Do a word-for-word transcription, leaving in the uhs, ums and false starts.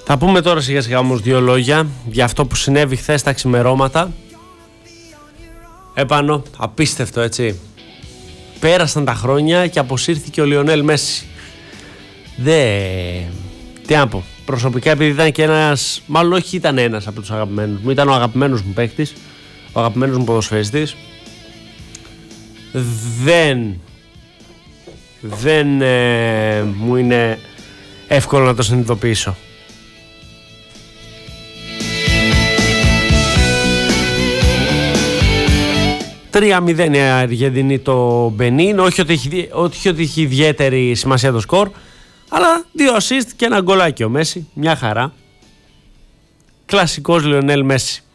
Θα πούμε τώρα σιγά σιγά όμως δύο λόγια για αυτό που συνέβη χθες τα ξημερώματα. Επάνω, απίστευτο έτσι. Πέρασαν τα χρόνια και αποσύρθηκε ο Λιονέλ Μέση. Δε... Τι να πω, προσωπικά επειδή ήταν και ένας, μάλλον όχι ήταν ένας από τους αγαπημένους μου, ήταν ο αγαπημένος μου παίκτης, ο αγαπημένος μου ποδοσφαιριστής. Δεν... Δεν ε, μου είναι εύκολο να το συνειδητοποιήσω. τρία μηδέν η Αργεντινή το Μπενίν, όχι ότι έχει, όχι ότι έχει ιδιαίτερη σημασία το σκορ, αλλά δύο assist και ένα γκολάκι ο Μέση, μια χαρά. Κλασικός Λιονέλ Μέση.